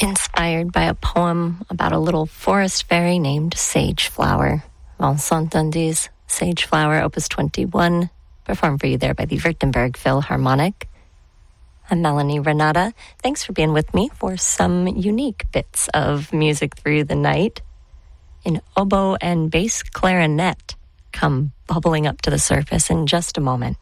inspired by a poem about a little forest fairy named Sageflower. Vincent Sageflower, Opus 21, performed for you there by the Württemberg Philharmonic. I'm Melanie Renata. Thanks for being with me for some unique bits of music through the night. An oboe and bass clarinet come bubbling up to the surface in just a moment.